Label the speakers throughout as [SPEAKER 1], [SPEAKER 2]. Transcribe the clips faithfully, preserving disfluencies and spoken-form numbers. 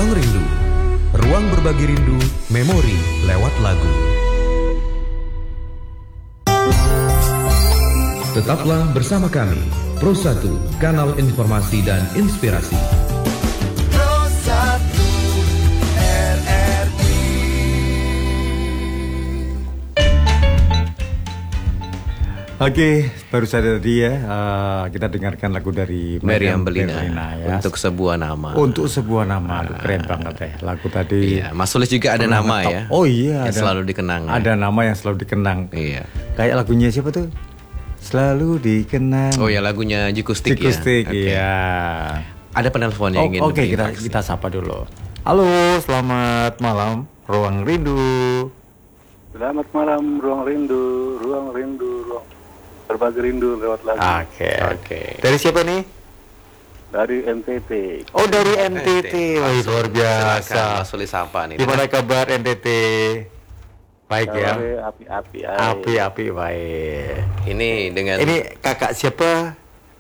[SPEAKER 1] Ruang Rindu. Ruang berbagi rindu, memori lewat lagu. Tetaplah bersama kami, Pro satu, kanal informasi dan inspirasi.
[SPEAKER 2] Pro satu R R I.
[SPEAKER 3] Oke, baru saja tadi ya uh, kita dengarkan lagu dari
[SPEAKER 4] Meriam Bellina,
[SPEAKER 3] Bellina ya.
[SPEAKER 4] Untuk sebuah nama.
[SPEAKER 3] Untuk sebuah nama, aduh, keren banget ya lagu tadi.
[SPEAKER 4] Iya, Mas Sulis juga ada nama
[SPEAKER 3] ngetop.
[SPEAKER 4] ya.
[SPEAKER 3] Oh iya,
[SPEAKER 4] yang
[SPEAKER 3] ada,
[SPEAKER 4] selalu dikenang.
[SPEAKER 3] Ada
[SPEAKER 4] ya.
[SPEAKER 3] nama yang selalu dikenang.
[SPEAKER 4] Iya.
[SPEAKER 3] Kayak lagunya siapa tuh? Selalu dikenang.
[SPEAKER 4] Oh ya, lagunya Jikustik ya.
[SPEAKER 3] Jikustik,
[SPEAKER 4] Oke.
[SPEAKER 3] iya.
[SPEAKER 4] Ada penelpon
[SPEAKER 3] Oh,
[SPEAKER 4] yang ingin
[SPEAKER 3] Oke, okay, kita
[SPEAKER 4] berinteraksi.
[SPEAKER 3] kita sapa dulu. Halo, selamat malam, Ruang Rindu.
[SPEAKER 5] Selamat malam, Ruang Rindu, Ruang Rindu, Ruang Berbagi Rindu lewat lagu.
[SPEAKER 3] Oke,
[SPEAKER 4] Oke.
[SPEAKER 3] Dari siapa nih?
[SPEAKER 5] Dari N T T.
[SPEAKER 3] Oh, dari N T T. Wah, luar
[SPEAKER 4] Silakan,
[SPEAKER 3] biasa.
[SPEAKER 4] Mas Sulis apa nih?
[SPEAKER 3] Gimana kabar N T T? Baik ya.
[SPEAKER 5] Kabarnya api-api. ay.
[SPEAKER 3] Api-api baik.
[SPEAKER 4] Ini dengan
[SPEAKER 3] Ini kakak siapa?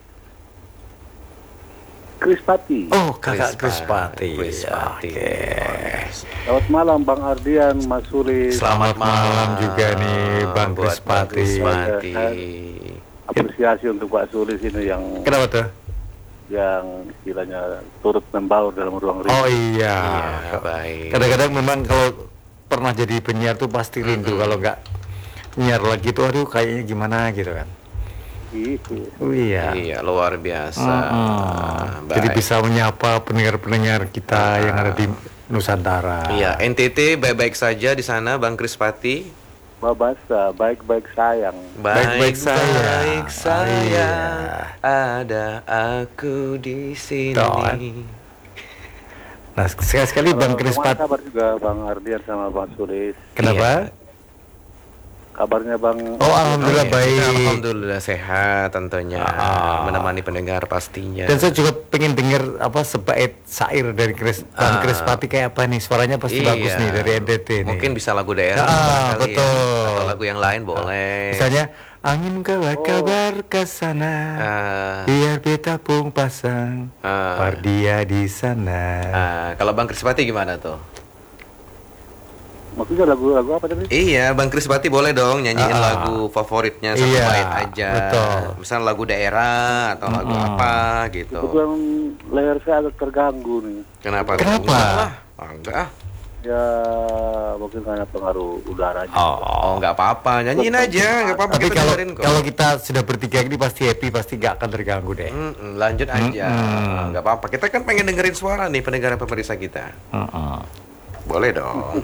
[SPEAKER 5] Krispati.
[SPEAKER 3] Oh, kakak
[SPEAKER 4] Krispati.
[SPEAKER 3] Krispati.
[SPEAKER 4] Krispati.
[SPEAKER 3] Oke.
[SPEAKER 5] Selamat malam, Bang Ardian, Mas Sulis.
[SPEAKER 3] Selamat malam juga nih, Bang
[SPEAKER 4] buat Bang
[SPEAKER 3] Krispati.
[SPEAKER 4] Krispati.
[SPEAKER 5] Apresiasi untuk Pak Sulis ini yang
[SPEAKER 3] Kenapa tuh?
[SPEAKER 5] yang istilahnya turut membaur dalam ruang rindu.
[SPEAKER 3] Oh iya.
[SPEAKER 4] Iya, baik.
[SPEAKER 3] Kadang-kadang memang kalau pernah jadi penyiar tuh pasti rindu kalau nggak nyiar lagi tuh aduh kayaknya gimana gitu kan.
[SPEAKER 5] Gitu.
[SPEAKER 3] Oh iya.
[SPEAKER 4] Iya, luar biasa.
[SPEAKER 3] Mm-mm.
[SPEAKER 4] Baik.
[SPEAKER 3] Jadi bisa menyapa pendengar-pendengar kita yang ada di Nusantara.
[SPEAKER 4] Iya, N T T baik-baik saja di sana, Bang Krispati.
[SPEAKER 5] Babasa, baik-baik sayang.
[SPEAKER 3] Baik-baik sayang.
[SPEAKER 4] Baik sayang.
[SPEAKER 3] Oh,
[SPEAKER 4] Ada aku di sini.
[SPEAKER 3] Tuh, kan. Nah, sekali-sekali Bang
[SPEAKER 5] Kalau
[SPEAKER 3] Krispati.
[SPEAKER 5] kabar juga Bang Ardian sama Bang Sulis.
[SPEAKER 3] Kenapa?
[SPEAKER 4] Iya.
[SPEAKER 5] Kabarnya Bang.
[SPEAKER 3] Oh, alhamdulillah
[SPEAKER 4] Iya,
[SPEAKER 3] baik.
[SPEAKER 4] kita alhamdulillah sehat tentunya.
[SPEAKER 3] Ah.
[SPEAKER 4] Menemani pendengar pastinya.
[SPEAKER 3] Dan saya juga pengen dengar apa sebait syair dari Kris, Bang
[SPEAKER 4] Ah.
[SPEAKER 3] Krispati kayak apa nih? Suaranya pasti
[SPEAKER 4] Iya.
[SPEAKER 3] bagus nih dari N T T nih.
[SPEAKER 4] Mungkin bisa lagu daerah
[SPEAKER 3] Ah,
[SPEAKER 4] barangkali
[SPEAKER 3] betul.
[SPEAKER 4] ya. Atau lagu yang lain boleh.
[SPEAKER 3] Misalnya angin kawa kabar ke sana.
[SPEAKER 4] Ah,
[SPEAKER 3] Biar beta pung pasang
[SPEAKER 4] ah,
[SPEAKER 3] Pardia di sana.
[SPEAKER 4] ah. Kalau Bang Krispati gimana tuh?
[SPEAKER 5] Maksudnya lagu-lagu apa tadi?
[SPEAKER 4] Iya, Bang Krispati boleh dong nyanyiin
[SPEAKER 3] Ah.
[SPEAKER 4] lagu favoritnya satu
[SPEAKER 3] Iya,
[SPEAKER 4] bait aja.
[SPEAKER 3] betul.
[SPEAKER 4] Misal lagu daerah atau lagu
[SPEAKER 3] Mm-mm.
[SPEAKER 4] apa gitu.
[SPEAKER 5] Kebetulan leher saya agak terganggu nih.
[SPEAKER 4] Kenapa?
[SPEAKER 3] Kenapa?
[SPEAKER 4] Enggak lah. Ah, enggak ah.
[SPEAKER 5] Ya mungkin karena pengaruh udaranya.
[SPEAKER 4] Oh, enggak apa-apa. Nyanyiin aja, enggak apa-apa.
[SPEAKER 3] Tapi
[SPEAKER 4] kita
[SPEAKER 3] kalau
[SPEAKER 4] dengerin kok.
[SPEAKER 3] kalau kita sudah bertiga ini pasti happy, pasti gak akan terganggu deh.
[SPEAKER 4] Mm-mm, lanjut aja.
[SPEAKER 3] Mm-mm.
[SPEAKER 4] Enggak apa-apa. Kita kan pengen dengerin suara nih pendengar pemirsa kita.
[SPEAKER 3] Heeh.
[SPEAKER 4] Boleh dong.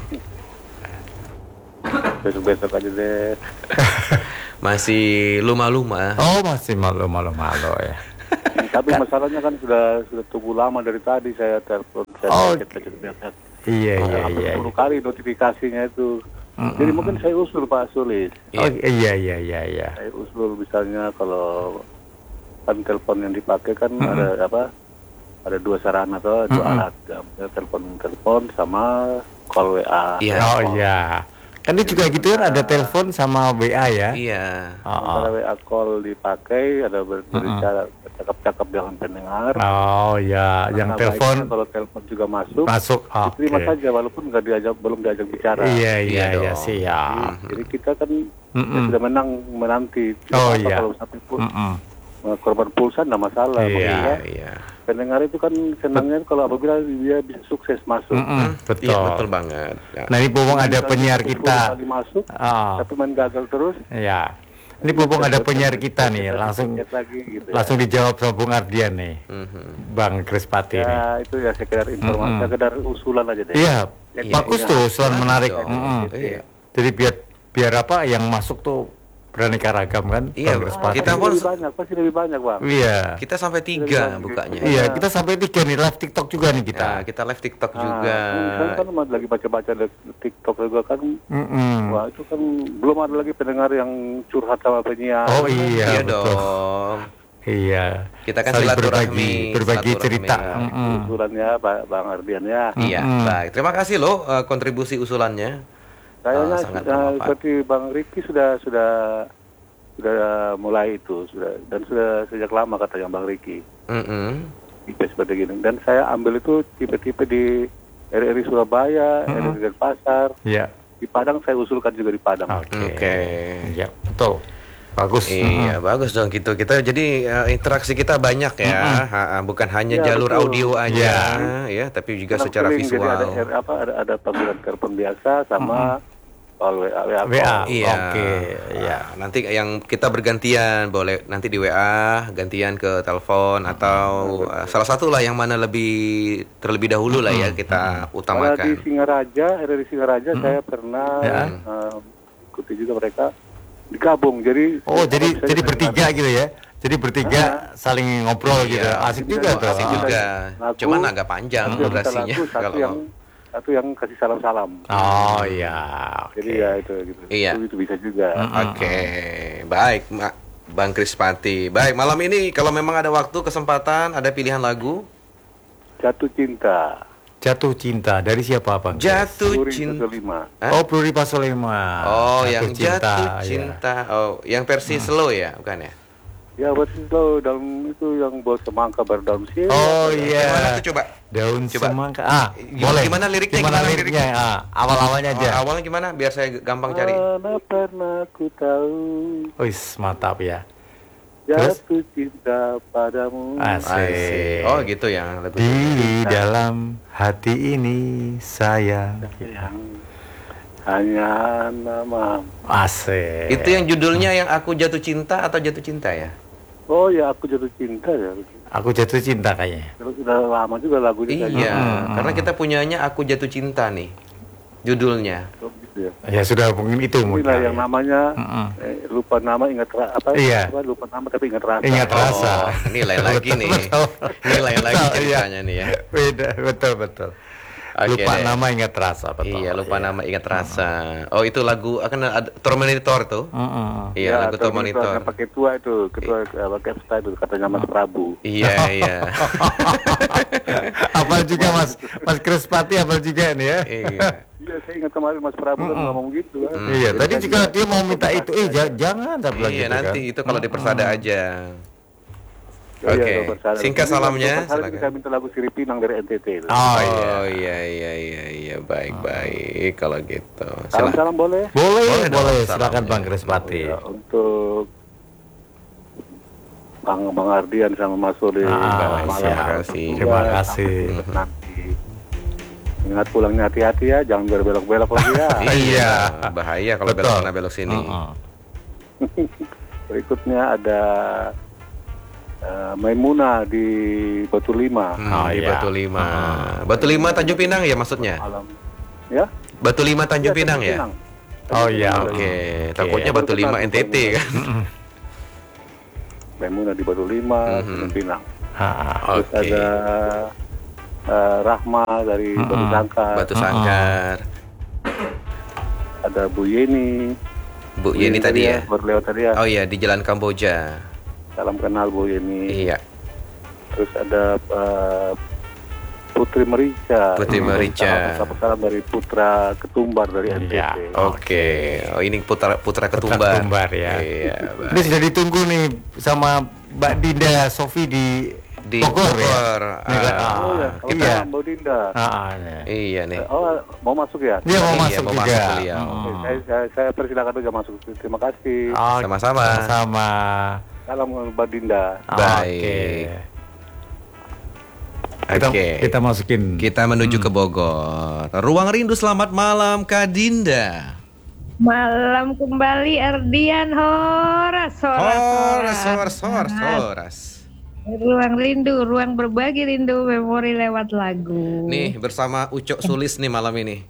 [SPEAKER 5] Besok-besok aja deh.
[SPEAKER 4] Masih luma-luma.
[SPEAKER 3] Oh, masih malu-malu-malu ya.
[SPEAKER 5] Tapi masalahnya kan sudah sudah tunggu lama dari tadi saya telepon. Saya
[SPEAKER 3] Oh.
[SPEAKER 5] cek, cek, cek, cek.
[SPEAKER 3] Iya, iya,
[SPEAKER 5] Hampir
[SPEAKER 3] iya.
[SPEAKER 5] sepuluh kali notifikasinya itu. Jadi mungkin saya usul Pak Sulis.
[SPEAKER 3] Oh, iya, iya, iya, iya.
[SPEAKER 5] Saya usul misalnya kalau kan telepon yang dipakai kan ada apa? Ada dua sarana atau dua alat. Ya, telepon-telepon sama call W A.
[SPEAKER 4] Iya.
[SPEAKER 3] Oh, iya. Kan itu juga gitu kan ada telepon sama W A ya.
[SPEAKER 4] Iya.
[SPEAKER 5] Sementara W A call dipakai, ada ber- berbicara cakap-cakap dengan pendengar.
[SPEAKER 3] Oh ya, yang
[SPEAKER 5] Nah,
[SPEAKER 3] telepon
[SPEAKER 5] baiknya kalau telepon juga masuk,
[SPEAKER 3] masuk. Oke.
[SPEAKER 5] diterima saja walaupun nggak diajak, belum diajak bicara.
[SPEAKER 3] Iya,
[SPEAKER 4] Iya
[SPEAKER 3] iya, iya,
[SPEAKER 4] dong.
[SPEAKER 3] siap.
[SPEAKER 5] Jadi kita kan ya
[SPEAKER 3] Mm-mm.
[SPEAKER 5] sudah menang menanti. Tidak
[SPEAKER 3] Oh,
[SPEAKER 5] apa-apa
[SPEAKER 3] iya.
[SPEAKER 5] Kalau sampai pul-
[SPEAKER 3] Mm-mm.
[SPEAKER 5] korban pulsa nggak masalah.
[SPEAKER 3] Iya.
[SPEAKER 5] Maksudnya,
[SPEAKER 4] Iya.
[SPEAKER 5] pendengar itu kan senangnya kalau apabila dia bisa sukses masuk.
[SPEAKER 3] Mm-mm, betul.
[SPEAKER 4] Iya, betul banget. Ya.
[SPEAKER 3] Nah ini Bobong ada
[SPEAKER 5] Misalnya
[SPEAKER 3] penyiar
[SPEAKER 5] sepuluh
[SPEAKER 3] kita.
[SPEAKER 5] kali masuk,
[SPEAKER 3] Ah,
[SPEAKER 5] tapi main gagal terus.
[SPEAKER 3] ya. Ini Bobong ada penyiar kita nih, langsung
[SPEAKER 5] Lihat lagi, gitu ya.
[SPEAKER 3] langsung dijawab sama Bung Ardian nih,
[SPEAKER 4] Mhm.
[SPEAKER 3] Bang Krispati nih.
[SPEAKER 5] Ya itu ya sekedar informasi,
[SPEAKER 3] Mm-mm.
[SPEAKER 5] sekedar usulan aja deh.
[SPEAKER 3] Iya,
[SPEAKER 5] Iya,
[SPEAKER 3] bagus
[SPEAKER 5] iya.
[SPEAKER 3] tuh, usulan menarik.
[SPEAKER 4] dong.
[SPEAKER 3] Mm-mm.
[SPEAKER 4] Iya.
[SPEAKER 3] Jadi biar biar apa yang masuk tuh beraneka ragam kan,
[SPEAKER 4] Iya,
[SPEAKER 3] Bang Krispati.
[SPEAKER 4] kita
[SPEAKER 5] Pasti
[SPEAKER 4] pun-
[SPEAKER 5] lebih banyak, pasti lebih banyak bang.
[SPEAKER 3] Iya,
[SPEAKER 4] Kita sampai tiga bukanya.
[SPEAKER 3] iya kita sampai tiga nih live TikTok juga nih kita.
[SPEAKER 4] Nah, kita live TikTok
[SPEAKER 5] Nah,
[SPEAKER 4] juga.
[SPEAKER 5] Kan, kan lagi baca-baca di TikTok juga kan.
[SPEAKER 3] Mm-mm.
[SPEAKER 5] Wah itu kan belum ada lagi pendengar yang curhat sama penyiar.
[SPEAKER 3] Oh iya,
[SPEAKER 4] Iya
[SPEAKER 3] betul.
[SPEAKER 4] dong.
[SPEAKER 3] Iya.
[SPEAKER 4] Kita kan
[SPEAKER 3] Saling
[SPEAKER 4] silaturahmi,
[SPEAKER 3] berbagi, berbagi
[SPEAKER 4] silaturahmi.
[SPEAKER 3] cerita.
[SPEAKER 4] Ya.
[SPEAKER 3] Mm-mm.
[SPEAKER 5] Usulannya Pak Bang Ardian ya.
[SPEAKER 4] Iya,
[SPEAKER 3] Mm-mm.
[SPEAKER 4] baik. Terima kasih loh eh, kontribusi usulannya.
[SPEAKER 5] Kayaknya
[SPEAKER 4] Ah, sangat
[SPEAKER 5] sudah
[SPEAKER 4] bermanfaat.
[SPEAKER 5] seperti Bang Riki sudah sudah sudah mulai itu sudah dan sudah sejak lama katanya Bang Riki
[SPEAKER 4] Mm-mm.
[SPEAKER 5] tipe seperti gini. Dan saya ambil itu tipe-tipe di R R I Surabaya, R R I Denpasar.
[SPEAKER 3] Iya.
[SPEAKER 5] Di Padang saya usulkan juga di Padang.
[SPEAKER 3] Oke.
[SPEAKER 4] Oke.
[SPEAKER 3] Ya, betul. Bagus.
[SPEAKER 4] Iya, bagus dong gitu. Kita jadi uh, interaksi kita banyak ya, Ha, ha, bukan hanya
[SPEAKER 5] Ya,
[SPEAKER 4] jalur
[SPEAKER 5] betul.
[SPEAKER 4] audio aja, ya, tapi juga
[SPEAKER 5] Kita
[SPEAKER 4] secara
[SPEAKER 5] keliling,
[SPEAKER 4] visual.
[SPEAKER 5] Jadi ada R- apa ada ada panggilan telepon biasa sama call W A W A.
[SPEAKER 3] W A.
[SPEAKER 5] call.
[SPEAKER 4] Iya.
[SPEAKER 3] Oke, iya.
[SPEAKER 4] Nah, nanti yang kita bergantian, boleh nanti di W A, gantian ke telepon atau uh, salah satu lah yang mana lebih terlebih dahulu lah ya kita
[SPEAKER 5] Kalau di
[SPEAKER 4] utamakan.
[SPEAKER 5] Singaraja, R R I Singaraja saya pernah
[SPEAKER 3] Ya.
[SPEAKER 5] eh, ikuti juga mereka digabung. Jadi
[SPEAKER 3] Oh, jadi
[SPEAKER 5] kalau bisa
[SPEAKER 3] jadi
[SPEAKER 5] saya
[SPEAKER 3] bertiga gitu ya. Jadi bertiga saling ngobrol gitu.
[SPEAKER 4] Iya.
[SPEAKER 3] Asik juga
[SPEAKER 5] Jadi
[SPEAKER 3] tuh.
[SPEAKER 4] Asik
[SPEAKER 5] Ah.
[SPEAKER 4] juga.
[SPEAKER 5] Lagu,
[SPEAKER 4] Cuman agak panjang
[SPEAKER 5] satu yang bisa
[SPEAKER 4] durasinya
[SPEAKER 5] lagu, satu
[SPEAKER 4] kalau
[SPEAKER 5] yang satu yang kasih salam-salam.
[SPEAKER 3] Oh iya.
[SPEAKER 5] Jadi
[SPEAKER 3] Oke.
[SPEAKER 5] ya itu gitu.
[SPEAKER 4] Iya.
[SPEAKER 5] Itu, itu bisa juga.
[SPEAKER 4] Oke, baik, Ma- Bang Krispati. Baik, malam ini kalau memang ada waktu, kesempatan, ada pilihan lagu.
[SPEAKER 5] Jatuh cinta.
[SPEAKER 3] Jatuh cinta dari siapa, Bang?
[SPEAKER 4] Jatuh
[SPEAKER 5] Suri
[SPEAKER 4] cinta.
[SPEAKER 5] kelima.
[SPEAKER 4] Hah?
[SPEAKER 3] Oh, Pluri Pasolema.
[SPEAKER 4] Oh, yang jatuh
[SPEAKER 3] ya.
[SPEAKER 4] cinta. Oh, yang versi slow ya, bukan ya?
[SPEAKER 5] Ya buat itu daun itu yang buat semangka berdaun sih.
[SPEAKER 3] Oh
[SPEAKER 4] Gimana
[SPEAKER 3] iya.
[SPEAKER 4] tuh coba?
[SPEAKER 3] Daun
[SPEAKER 4] Coba.
[SPEAKER 3] semangka. Ah,
[SPEAKER 4] Gimana-
[SPEAKER 3] boleh.
[SPEAKER 4] gimana liriknya,
[SPEAKER 3] Gimana,
[SPEAKER 4] gimana
[SPEAKER 3] liriknya? Ah, awal-awalnya aja.
[SPEAKER 4] Oh, awalnya gimana? Biar saya gampang cari.
[SPEAKER 5] Mana pernah ku tahu
[SPEAKER 3] Wis, mantap ya.
[SPEAKER 5] jatuh cinta padamu.
[SPEAKER 3] Asik.
[SPEAKER 4] Oh, gitu ya. Lagu
[SPEAKER 3] Di dalam hati ini sayang.
[SPEAKER 5] Yang hanya nama.
[SPEAKER 3] Asik.
[SPEAKER 4] Itu yang judulnya yang Aku Jatuh Cinta atau Jatuh Cinta ya?
[SPEAKER 5] Oh ya aku jatuh cinta ya.
[SPEAKER 3] Aku jatuh cinta kayaknya.
[SPEAKER 5] Terus udah lama juga lagunya.
[SPEAKER 4] Iya,
[SPEAKER 3] Hmm.
[SPEAKER 4] karena kita punyanya Aku Jatuh Cinta nih. Judulnya.
[SPEAKER 5] Oh, gitu ya.
[SPEAKER 3] Ya sudah mungkin itu mungkin.
[SPEAKER 5] Inilah yang namanya
[SPEAKER 3] Mm-mm.
[SPEAKER 5] eh, lupa nama ingat ra- apa?
[SPEAKER 3] Iya.
[SPEAKER 5] apa, lupa nama tapi ingat rasa.
[SPEAKER 3] Ingat rasa.
[SPEAKER 4] Oh, nilai lagi
[SPEAKER 3] Betul,
[SPEAKER 4] nih.
[SPEAKER 3] betul.
[SPEAKER 4] Nilai lagi
[SPEAKER 3] Betul, iya.
[SPEAKER 4] ceritanya nih ya.
[SPEAKER 3] Beda, betul betul.
[SPEAKER 4] Oke
[SPEAKER 3] Lupa
[SPEAKER 4] deh.
[SPEAKER 3] nama ingat rasa betul.
[SPEAKER 4] Iya, lupa nama ingat rasa. Oh, itu lagu akan ada Terminator tuh.
[SPEAKER 3] Mm-mm.
[SPEAKER 4] Iya, lagu
[SPEAKER 5] atau
[SPEAKER 4] Terminator.
[SPEAKER 5] yang pakai tua itu, ketua apa Kepsta itu katanya Mas Prabu.
[SPEAKER 4] Iya, iya.
[SPEAKER 3] Apal juga Mas Mas Krispati apal juga nih ya.
[SPEAKER 4] Iya.
[SPEAKER 5] Iya, saya ingat kemarin Mas Prabu kan ngomong gitu kan.
[SPEAKER 3] Iya, tadi juga dia mau minta itu, eh ja- jangan tak bilang
[SPEAKER 4] Iya,
[SPEAKER 3] gitu
[SPEAKER 4] nanti
[SPEAKER 3] kan.
[SPEAKER 4] itu kalau di Persada aja.
[SPEAKER 5] Iya,
[SPEAKER 4] Oke.
[SPEAKER 5] iya, bersalah.
[SPEAKER 4] Singkat
[SPEAKER 5] Jadi,
[SPEAKER 4] salamnya,
[SPEAKER 5] Mas Prabu
[SPEAKER 4] silakan.
[SPEAKER 5] bisa minta lagu Siripinang dari N T T itu.
[SPEAKER 3] Oh iya.
[SPEAKER 4] Oh iya iya iya iya baik baik kalau gitu. Silakan.
[SPEAKER 5] Salam-salam boleh?
[SPEAKER 3] Boleh,
[SPEAKER 4] Boleh
[SPEAKER 3] boleh,
[SPEAKER 4] dong,
[SPEAKER 3] silakan
[SPEAKER 4] salamnya.
[SPEAKER 3] Bang Krispati.
[SPEAKER 5] Ya, untuk Bang Bang Ardian sama Mas Sode.
[SPEAKER 3] Ah,
[SPEAKER 5] Malam.
[SPEAKER 3] siap.
[SPEAKER 4] Terima kasih.
[SPEAKER 3] Terima kasih.
[SPEAKER 5] Nanti ingat pulangnya hati-hati ya, jangan berbelok-belok lagi ya.
[SPEAKER 4] Iya, bahaya kalau
[SPEAKER 3] Betul.
[SPEAKER 4] belok sana belok sini.
[SPEAKER 3] Mm-mm.
[SPEAKER 5] Berikutnya ada eh, Maimuna di Batu Lima.
[SPEAKER 4] Hmm,
[SPEAKER 3] Oh,
[SPEAKER 4] di
[SPEAKER 3] iya.
[SPEAKER 4] Batu Lima. Batu Lima Tanjung Pinang ya maksudnya?
[SPEAKER 5] Malam. Ya?
[SPEAKER 4] Batu Lima Tanjung
[SPEAKER 5] Iya,
[SPEAKER 4] Pinang ya?
[SPEAKER 5] Pinang.
[SPEAKER 3] Oh iya.
[SPEAKER 4] Oke,
[SPEAKER 3] Oke.
[SPEAKER 4] takutnya Batu Lima N T T kan.
[SPEAKER 5] Maimuna di Batu Lima,
[SPEAKER 4] Mhm.
[SPEAKER 5] Tanjung Pinang.
[SPEAKER 3] Ah,
[SPEAKER 5] Terus
[SPEAKER 4] Oke.
[SPEAKER 5] ada eh, Rahma dari Batu Sangkar.
[SPEAKER 4] Batu Sangkar.
[SPEAKER 5] Ada Bu Yeni.
[SPEAKER 4] Bu Yeni tadi ya?
[SPEAKER 5] Baru lewat tadi ya.
[SPEAKER 4] Oh iya, di Jalan Kamboja.
[SPEAKER 5] Salam kenal Bu Yeni.
[SPEAKER 4] Iya,
[SPEAKER 5] Terus ada eh, Putri Merica.
[SPEAKER 4] Putri Merica.
[SPEAKER 5] Salam, salam dari Putra Ketumbar dari N T T.
[SPEAKER 3] Iya.
[SPEAKER 4] Oke. Oh ini putra putra ketumbar.
[SPEAKER 3] Ketumbar ya.
[SPEAKER 4] Iya.
[SPEAKER 3] Ini sudah ditunggu nih sama Mbak Dinda Sofi di
[SPEAKER 4] Di
[SPEAKER 3] Bogor, ya.
[SPEAKER 4] Bogor.
[SPEAKER 3] Nih,
[SPEAKER 4] Ah,
[SPEAKER 3] ah,
[SPEAKER 5] Oh ya, kalau
[SPEAKER 3] iya.
[SPEAKER 5] salam Bu Dinda.
[SPEAKER 3] Ah, ah, iya.
[SPEAKER 4] Iya nih.
[SPEAKER 5] Oh, mau masuk ya?
[SPEAKER 3] Dia mau
[SPEAKER 4] Iya,
[SPEAKER 3] masuk
[SPEAKER 4] mau
[SPEAKER 3] juga.
[SPEAKER 4] masuk beliau.
[SPEAKER 3] Mm.
[SPEAKER 5] Oke, saya, saya, saya persilakan juga masuk. Terima kasih.
[SPEAKER 3] Oh,
[SPEAKER 4] Sama-sama.
[SPEAKER 3] Sama.
[SPEAKER 5] Salam Mbak Dinda.
[SPEAKER 4] Baik.
[SPEAKER 3] Kita,
[SPEAKER 4] Oke.
[SPEAKER 3] kita masukin.
[SPEAKER 4] Kita menuju ke Bogor. Ruang Rindu, selamat malam Kak Dinda.
[SPEAKER 6] Malam kembali Ardian Horas Horas
[SPEAKER 4] Horas, horas, horas, horas.
[SPEAKER 6] Ruang rindu, ruang berbagi rindu memori lewat lagu.
[SPEAKER 4] Nih bersama Ucok Sulis nih malam ini.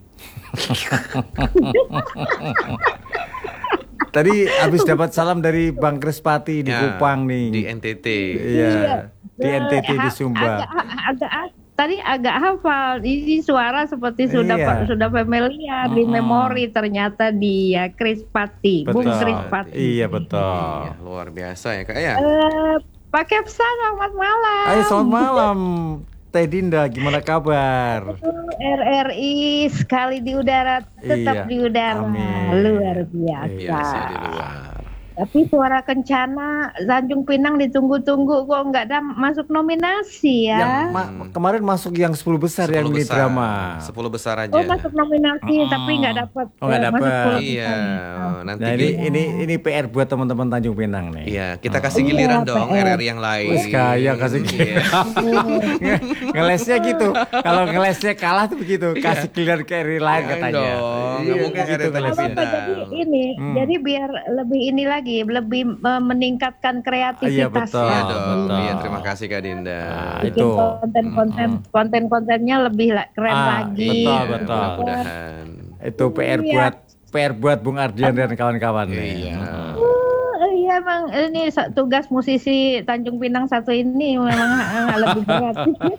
[SPEAKER 3] Tadi habis dapat salam dari Bang Krispati di
[SPEAKER 4] Ya,
[SPEAKER 3] Kupang nih.
[SPEAKER 4] Di N T T.
[SPEAKER 3] Iya. Di N T T di
[SPEAKER 6] Ha-
[SPEAKER 3] Sumba.
[SPEAKER 6] Agak, agak, agak- tadi agak hafal. Ini suara seperti sudah
[SPEAKER 3] Iya.
[SPEAKER 6] sudah familiar di
[SPEAKER 3] Mm-mm.
[SPEAKER 6] memori, ternyata dia Krispati, Bung
[SPEAKER 3] Betul.
[SPEAKER 6] Krispati.
[SPEAKER 3] Iya betul.
[SPEAKER 4] Iya, luar biasa ya Kak ya.
[SPEAKER 6] Eh, Pak Kepsa, selamat malam.
[SPEAKER 3] Ayo selamat malam Teh Dinda, gimana kabar?
[SPEAKER 6] R R I sekali di udara,
[SPEAKER 3] Iya,
[SPEAKER 6] tetap di udara.
[SPEAKER 3] amin.
[SPEAKER 6] Luar biasa.
[SPEAKER 4] Biasa di luar.
[SPEAKER 6] Tapi Suara Kencana Tanjung Pinang ditunggu-tunggu kok nggak ada masuk nominasi
[SPEAKER 3] Yang
[SPEAKER 6] ya.
[SPEAKER 3] ma- kemarin masuk yang sepuluh besar yang mini
[SPEAKER 4] besar.
[SPEAKER 3] drama.
[SPEAKER 4] sepuluh besar aja.
[SPEAKER 6] Oh masuk nominasi
[SPEAKER 3] Oh.
[SPEAKER 6] tapi nggak dapat.
[SPEAKER 3] Oh, nggak
[SPEAKER 6] eh, masuk
[SPEAKER 3] dapat.
[SPEAKER 6] sepuluh
[SPEAKER 4] Iya,
[SPEAKER 6] besar.
[SPEAKER 4] nanti
[SPEAKER 3] Nah, ini
[SPEAKER 4] ki-
[SPEAKER 3] ini ini P R buat teman-teman Tanjung Pinang nih.
[SPEAKER 4] Iya, kita kasih
[SPEAKER 6] Iya,
[SPEAKER 4] giliran dong
[SPEAKER 6] P R.
[SPEAKER 4] R R I yang lain.
[SPEAKER 3] Wis kaya kasih
[SPEAKER 4] Iya.
[SPEAKER 3] giliran. Nge- ngelesnya gitu. Kalau ngelesnya kalah tuh begitu, kasih giliran ke R R I lain
[SPEAKER 4] Iya
[SPEAKER 3] katanya.
[SPEAKER 4] dong, nggak mungkin
[SPEAKER 3] gitu
[SPEAKER 4] R R I
[SPEAKER 3] ngelesnya.
[SPEAKER 4] televisi.
[SPEAKER 6] Apa, jadi ini,
[SPEAKER 3] Hmm.
[SPEAKER 6] jadi biar lebih ini lagi, lebih eh, meningkatkan kreativitas.
[SPEAKER 3] Iya, betul.
[SPEAKER 4] Iya
[SPEAKER 6] ya.
[SPEAKER 4] dong.
[SPEAKER 3] betul.
[SPEAKER 4] Iya, terima kasih Kak Dinda.
[SPEAKER 3] Nah,
[SPEAKER 6] Bikin
[SPEAKER 3] itu.
[SPEAKER 6] konten-konten, konten-kontennya lebih la- keren
[SPEAKER 3] Ah,
[SPEAKER 6] lagi.
[SPEAKER 3] betul,
[SPEAKER 4] Iya,
[SPEAKER 3] betul.
[SPEAKER 4] mudah-mudahan.
[SPEAKER 3] Itu P R
[SPEAKER 6] Iya.
[SPEAKER 3] buat P R buat Bung Ardian dan kawan-kawan nih.
[SPEAKER 4] Iya.
[SPEAKER 6] Oh, iya emang ini sa- tugas musisi Tanjung Pinang satu ini memang eh, lebih berat.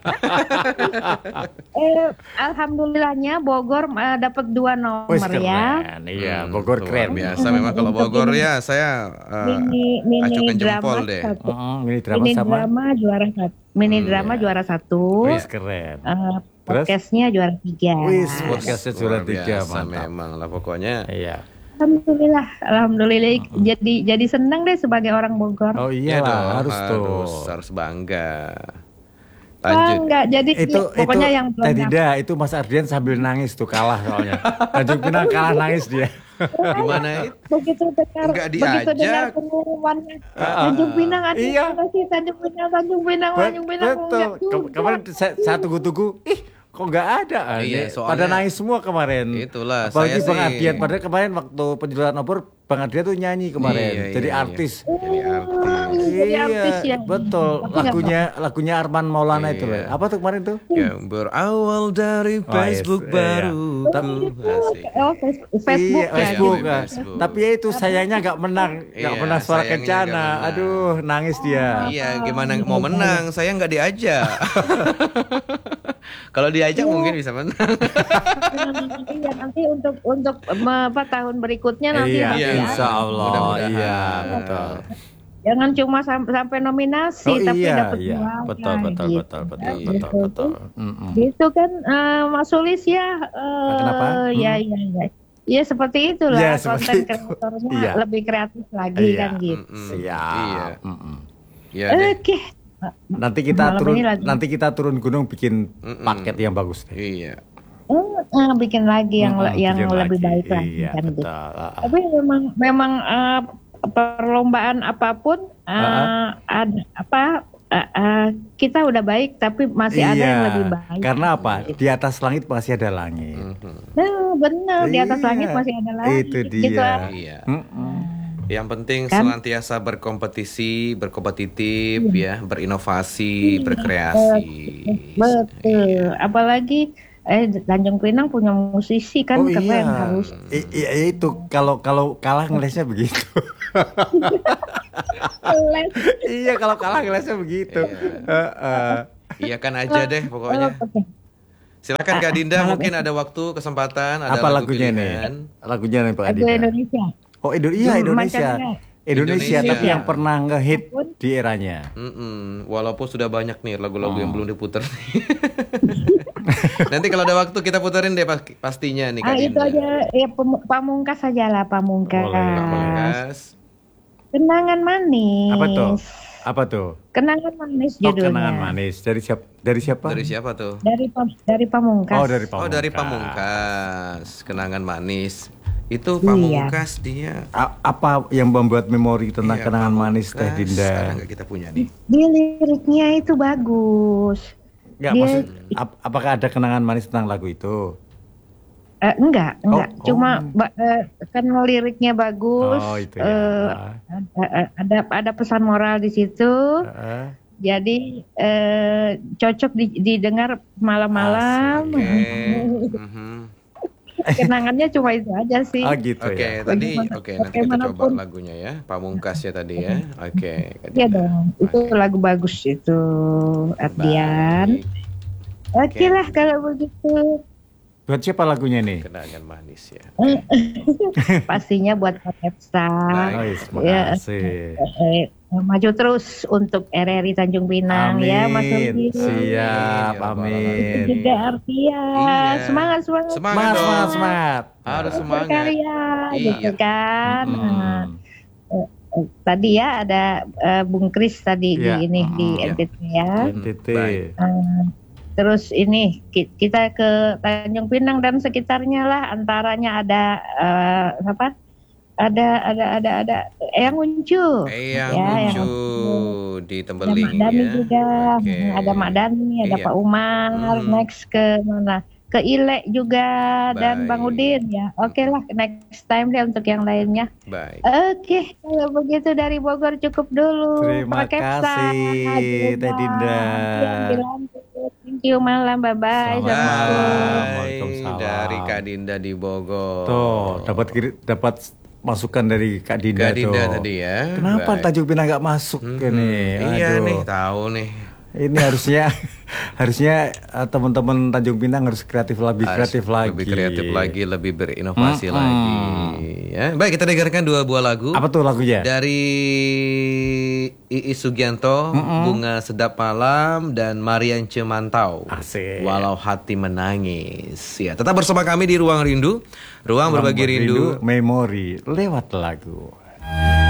[SPEAKER 6] eh, Alhamdulillahnya Bogor eh, dapat dua nomor
[SPEAKER 3] Wis
[SPEAKER 6] ya.
[SPEAKER 3] keren. Iya,
[SPEAKER 4] Hmm,
[SPEAKER 3] Bogor
[SPEAKER 4] luar
[SPEAKER 3] keren.
[SPEAKER 4] biasa memang kalau Bogor ya saya eh,
[SPEAKER 6] Mini mini
[SPEAKER 4] acungkan
[SPEAKER 6] drama
[SPEAKER 4] jempol deh.
[SPEAKER 6] satu.
[SPEAKER 3] Heeh, ini drama
[SPEAKER 6] Mini
[SPEAKER 3] sama.
[SPEAKER 6] drama juara satu. Mini
[SPEAKER 4] Hmm,
[SPEAKER 6] drama
[SPEAKER 3] iya.
[SPEAKER 6] juara satu.
[SPEAKER 3] Wis keren.
[SPEAKER 6] Eh,
[SPEAKER 3] Terus?
[SPEAKER 6] podcastnya juara tiga.
[SPEAKER 3] Wis podcastnya juara
[SPEAKER 4] Luar
[SPEAKER 3] tiga,
[SPEAKER 4] biasa
[SPEAKER 3] mantap.
[SPEAKER 4] memang lah pokoknya.
[SPEAKER 3] Iya.
[SPEAKER 6] Alhamdulillah, alhamdulillah. Jadi jadi senang deh sebagai orang Bogor.
[SPEAKER 3] Oh
[SPEAKER 4] Iya
[SPEAKER 3] iya
[SPEAKER 4] dong,
[SPEAKER 3] harus tuh.
[SPEAKER 4] harus, harus bangga. Lanjut.
[SPEAKER 6] Enggak, jadi
[SPEAKER 3] Itu
[SPEAKER 6] pokoknya
[SPEAKER 3] itu
[SPEAKER 6] yang belum
[SPEAKER 3] tadi
[SPEAKER 6] dapat.
[SPEAKER 3] dah itu Mas Ardian sambil nangis tuh kalah soalnya. Tanjung Pinang kalah nangis dia.
[SPEAKER 4] Gimana itu?
[SPEAKER 6] begitu dengar
[SPEAKER 4] Nggak
[SPEAKER 6] begitu dengar
[SPEAKER 4] diajak.
[SPEAKER 6] pengumumannya
[SPEAKER 3] Ah,
[SPEAKER 6] Tanjung Pinang ada
[SPEAKER 3] iya.
[SPEAKER 6] mana sih Tanjung Pinang Tanjung Pinang
[SPEAKER 3] Bet-
[SPEAKER 6] Tanjung Pinang
[SPEAKER 3] Betul.
[SPEAKER 6] enggak
[SPEAKER 3] Ke-
[SPEAKER 6] juga.
[SPEAKER 3] Kemarin saya, saya tunggu-tunggu, ih kok nggak ada? Ah,
[SPEAKER 4] Iya,
[SPEAKER 3] ini
[SPEAKER 4] soalnya-
[SPEAKER 3] pada nangis semua kemarin.
[SPEAKER 4] Itulah,
[SPEAKER 3] Apalagi
[SPEAKER 4] saya
[SPEAKER 3] Bang
[SPEAKER 4] sih-
[SPEAKER 3] Ardian. Padahal kemarin waktu penjualan obor, Bang Ardian tuh nyanyi kemarin,
[SPEAKER 4] Iya,
[SPEAKER 3] jadi
[SPEAKER 4] iya, iya.
[SPEAKER 3] artis.
[SPEAKER 4] Jadi artis.
[SPEAKER 6] Jadi artis ya.
[SPEAKER 3] betul.
[SPEAKER 6] Tapi nggak
[SPEAKER 3] Lagunya lagunya Arman Maulana itu loh.
[SPEAKER 4] Iya.
[SPEAKER 3] Apa tuh kemarin tuh?
[SPEAKER 4] Yang berawal dari
[SPEAKER 3] Oh,
[SPEAKER 4] Facebook
[SPEAKER 3] yes,
[SPEAKER 4] baru.
[SPEAKER 3] iya.
[SPEAKER 4] Asik.
[SPEAKER 6] Oh, face- Facebook
[SPEAKER 3] iya,
[SPEAKER 6] ya.
[SPEAKER 3] Facebook.
[SPEAKER 4] gitu.
[SPEAKER 3] ah.
[SPEAKER 4] Facebook.
[SPEAKER 3] Tapi ya itu sayangnya nggak menang, nggak
[SPEAKER 4] Iya,
[SPEAKER 3] menang suara
[SPEAKER 4] sayangnya
[SPEAKER 3] kencana.
[SPEAKER 4] nggak menang.
[SPEAKER 3] Aduh, nangis dia.
[SPEAKER 4] Iya, gimana mau menang? Saya nggak diajak. Kalau diajak mungkin bisa menang.
[SPEAKER 6] Iya, nanti untuk untuk em, apa tahun berikutnya nanti
[SPEAKER 3] Iya,
[SPEAKER 6] nanti
[SPEAKER 4] Iya.
[SPEAKER 6] ya.
[SPEAKER 3] insya Allah.
[SPEAKER 4] Mudah-mudahan.
[SPEAKER 3] Iya, betul.
[SPEAKER 6] Jangan cuma sam- sampai nominasi
[SPEAKER 3] Oh
[SPEAKER 6] tapi
[SPEAKER 3] iya,
[SPEAKER 6] dapat
[SPEAKER 3] iya,
[SPEAKER 6] juara,
[SPEAKER 3] betul, betul,
[SPEAKER 6] gitu.
[SPEAKER 3] betul, betul,
[SPEAKER 6] Gitu.
[SPEAKER 3] betul, betul. Mm-mm.
[SPEAKER 6] Gitu kan eh, Mas Sulis ya. eh,
[SPEAKER 3] Kenapa?
[SPEAKER 6] Ya,
[SPEAKER 3] Hmm.
[SPEAKER 6] ya, ya. Ya seperti itulah
[SPEAKER 3] Ya, seperti
[SPEAKER 6] konten
[SPEAKER 3] itu.
[SPEAKER 6] kreatornya
[SPEAKER 3] Iya.
[SPEAKER 6] lebih kreatif lagi
[SPEAKER 3] Iya.
[SPEAKER 6] kan gitu.
[SPEAKER 4] Mm-mm.
[SPEAKER 3] Siap.
[SPEAKER 4] Iya.
[SPEAKER 3] Mm-mm.
[SPEAKER 4] Iya deh.
[SPEAKER 6] Oke.
[SPEAKER 3] Nanti kita
[SPEAKER 6] Malam
[SPEAKER 3] turun,
[SPEAKER 6] ini lagi.
[SPEAKER 3] nanti kita turun gunung bikin
[SPEAKER 4] Mm-mm.
[SPEAKER 3] paket yang bagus deh.
[SPEAKER 4] Iya.
[SPEAKER 6] Eh, eh, bikin lagi yang
[SPEAKER 3] Mm-mm,
[SPEAKER 6] yang
[SPEAKER 3] bikin
[SPEAKER 6] lebih
[SPEAKER 3] lagi.
[SPEAKER 6] baik lagi
[SPEAKER 3] Iya,
[SPEAKER 6] kan gitu.
[SPEAKER 3] betul. Ah, ah.
[SPEAKER 6] Tapi memang memang eh, perlombaan apapun eh,
[SPEAKER 3] Ah,
[SPEAKER 6] ada apa eh, eh, kita udah baik tapi masih ada yang
[SPEAKER 3] Iya,
[SPEAKER 6] lebih baik.
[SPEAKER 3] karena apa? Di atas langit masih ada langit.
[SPEAKER 4] Mhm.
[SPEAKER 6] Nah, benar di atas
[SPEAKER 3] Iya,
[SPEAKER 6] langit masih ada lagi.
[SPEAKER 3] itu
[SPEAKER 6] Gitu,
[SPEAKER 3] dia.
[SPEAKER 6] ah.
[SPEAKER 4] Iya.
[SPEAKER 3] Mm-mm.
[SPEAKER 4] Yang penting
[SPEAKER 6] Kan?
[SPEAKER 4] senantiasa berkompetisi, berkompetitif ya,
[SPEAKER 6] Iya.
[SPEAKER 4] berinovasi, berkreasi.
[SPEAKER 6] Betul. Apalagi eh Tanjung Pinang punya musisi kan
[SPEAKER 3] Oh
[SPEAKER 6] keren
[SPEAKER 3] iya,
[SPEAKER 6] harus.
[SPEAKER 3] I- iya itu kalau kalau kalah ngelesnya begitu.
[SPEAKER 6] Les.
[SPEAKER 3] Iya kalau kalah ngelesnya begitu.
[SPEAKER 4] Iya.
[SPEAKER 3] Heeh.
[SPEAKER 4] Iya kan aja deh pokoknya.
[SPEAKER 6] Oke.
[SPEAKER 4] Silakan Kak Dinda, mungkin ada waktu, kesempatan, ada
[SPEAKER 3] Apa
[SPEAKER 4] lagu
[SPEAKER 3] lagunya
[SPEAKER 4] pilihan.
[SPEAKER 3] nih? Lagunya nih Pak
[SPEAKER 6] Lagu
[SPEAKER 3] Adita.
[SPEAKER 6] Indonesia.
[SPEAKER 3] Oh Indo iya
[SPEAKER 6] Hmm,
[SPEAKER 3] Indonesia.
[SPEAKER 6] mancanegara.
[SPEAKER 3] Indonesia,
[SPEAKER 4] Indonesia.
[SPEAKER 3] tapi yang pernah ngehit di eranya.
[SPEAKER 4] Mm-mm. Walaupun sudah banyak nih lagu-lagu yang belum diputer. Nanti kalau ada waktu kita puterin deh pas- pastinya nih Kak
[SPEAKER 6] Ah itu
[SPEAKER 4] Dinda.
[SPEAKER 6] aja ya pem- pamungkas aja lah pamungkas.
[SPEAKER 3] Boleh,
[SPEAKER 4] Pamungkas.
[SPEAKER 6] Kenangan manis.
[SPEAKER 3] Apa tuh? Apa tuh?
[SPEAKER 6] Kenangan manis
[SPEAKER 3] Oh,
[SPEAKER 6] judulnya.
[SPEAKER 3] kenangan manis. Dari siapa? Dari siapa?
[SPEAKER 4] Dari siapa tuh?
[SPEAKER 6] Dari pam- dari pamungkas.
[SPEAKER 3] Oh, dari
[SPEAKER 4] Oh
[SPEAKER 3] Pamungkas.
[SPEAKER 4] dari Pamungkas. Kenangan manis. Itu
[SPEAKER 6] Iya.
[SPEAKER 4] Pamungkas dia.
[SPEAKER 3] A- apa yang membuat memori tentang
[SPEAKER 4] Iya,
[SPEAKER 3] kenangan manis Teh
[SPEAKER 4] Pamungkas.
[SPEAKER 3] Dinda?
[SPEAKER 4] Ada nggak kita punya nih?
[SPEAKER 6] Dia liriknya itu bagus.
[SPEAKER 3] Enggak,
[SPEAKER 6] Dia-
[SPEAKER 3] maksud ap- apakah ada kenangan manis tentang lagu itu?
[SPEAKER 6] Eh, enggak, enggak.
[SPEAKER 3] Oh,
[SPEAKER 6] Cuma
[SPEAKER 3] oh.
[SPEAKER 6] ba- eh, kan liriknya bagus.
[SPEAKER 3] Oh, itu
[SPEAKER 6] eh,
[SPEAKER 3] ya.
[SPEAKER 6] ada, ada ada pesan moral di situ.
[SPEAKER 3] Heeh.
[SPEAKER 6] Jadi eh, cocok di- didengar malam-malam.
[SPEAKER 4] Oke. Mhm.
[SPEAKER 6] Kenangannya cuma itu aja sih.
[SPEAKER 3] Oh gitu
[SPEAKER 4] Oke,
[SPEAKER 3] ya.
[SPEAKER 4] tadi
[SPEAKER 6] Bagaimana-
[SPEAKER 4] oke nanti kita coba
[SPEAKER 6] bagaimanapun.
[SPEAKER 4] lagunya ya. Pamungkas ya tadi ya. Oke. Kak
[SPEAKER 6] Iya
[SPEAKER 4] Dinda.
[SPEAKER 6] dong. Itu
[SPEAKER 4] Oke.
[SPEAKER 6] lagu bagus itu, Ardian.
[SPEAKER 4] Baik.
[SPEAKER 6] Oke lah kalau begitu.
[SPEAKER 3] Buat siapa lagunya nih?
[SPEAKER 4] Kenangan manis ya.
[SPEAKER 6] Pastinya buat Kapsa.
[SPEAKER 4] Baik.
[SPEAKER 3] Oh, iya, terima
[SPEAKER 6] Ya.
[SPEAKER 3] kasih.
[SPEAKER 6] Eh, maju terus untuk R R I Tanjung Pinang ya Mas
[SPEAKER 3] Amin.
[SPEAKER 6] Rudi.
[SPEAKER 3] Siap, amin.
[SPEAKER 6] Juga Ardian.
[SPEAKER 4] Iya.
[SPEAKER 6] Semangat semangat.
[SPEAKER 4] Semangat
[SPEAKER 3] Semangat,
[SPEAKER 4] dong.
[SPEAKER 3] semangat, semangat.
[SPEAKER 4] Harus semangat.
[SPEAKER 6] Berkarya
[SPEAKER 4] Iya.
[SPEAKER 6] gitu kan.
[SPEAKER 3] Mm.
[SPEAKER 6] Nah, tadi ya ada uh, Bung Kris tadi
[SPEAKER 3] Ya,
[SPEAKER 6] di ini
[SPEAKER 3] mm,
[SPEAKER 6] di
[SPEAKER 4] ya.
[SPEAKER 6] N T T ya.
[SPEAKER 3] N T T.
[SPEAKER 4] Baik.
[SPEAKER 6] Uh, terus ini ki- kita ke Tanjung Pinang dan sekitarnya lah, antaranya ada uh, apa? Ada ada ada ada Eyang Uncu.
[SPEAKER 4] Eyang
[SPEAKER 6] Ya,
[SPEAKER 4] Uncu
[SPEAKER 6] Eyang
[SPEAKER 4] di
[SPEAKER 6] Ada
[SPEAKER 4] Tembeling
[SPEAKER 6] Mak Dani
[SPEAKER 4] ya.
[SPEAKER 6] juga,
[SPEAKER 4] Oke.
[SPEAKER 6] ada Mak Dani, ada
[SPEAKER 4] Iya.
[SPEAKER 6] Pak Umar,
[SPEAKER 4] Hmm.
[SPEAKER 6] next ke mana? Ke Ile juga dan Bang
[SPEAKER 4] Baik.
[SPEAKER 6] Udin ya. Oke lah, next time deh untuk yang lainnya.
[SPEAKER 4] Baik.
[SPEAKER 6] Oke, kalau begitu dari Bogor cukup dulu.
[SPEAKER 3] Terima
[SPEAKER 6] Pakai
[SPEAKER 3] kasih,
[SPEAKER 6] pesan,
[SPEAKER 3] Teh Dinda.
[SPEAKER 6] Nanti dilanjut. Thank you malam, bye bye.
[SPEAKER 3] Selamat
[SPEAKER 6] Assalamualaikum.
[SPEAKER 3] malam.
[SPEAKER 4] Bye.
[SPEAKER 3] Waalaikumsalam.
[SPEAKER 4] Dari Kak Dinda di Bogor.
[SPEAKER 3] Tuh, dapat kiri- dapat masukan dari Kak Dinda,
[SPEAKER 4] Kak Dinda
[SPEAKER 3] tuh.
[SPEAKER 4] tadi ya.
[SPEAKER 3] Kenapa
[SPEAKER 4] Baik.
[SPEAKER 3] Tanjung Pinang nggak masuk
[SPEAKER 4] Mhm.
[SPEAKER 3] ini?
[SPEAKER 4] Iya
[SPEAKER 3] Aduh.
[SPEAKER 4] nih, tahu nih.
[SPEAKER 3] Ini harusnya harusnya eh, teman-teman Tanjung Pinang harus kreatif lebih
[SPEAKER 4] Harus
[SPEAKER 3] kreatif lagi.
[SPEAKER 4] Lebih kreatif lagi, lebih berinovasi
[SPEAKER 3] Mm-mm.
[SPEAKER 4] lagi. Ya, baik, kita dengarkan dua buah lagu.
[SPEAKER 3] Apa tuh lagunya?
[SPEAKER 4] Dari Iis Sugianto, Bunga Sedap Malam, dan Marian Cemantau.
[SPEAKER 3] Asik.
[SPEAKER 4] Walau Hati Menangis. Ya, tetap bersama kami di Ruang Rindu, ruang berbagi rindu.
[SPEAKER 3] Memori lewat lagu.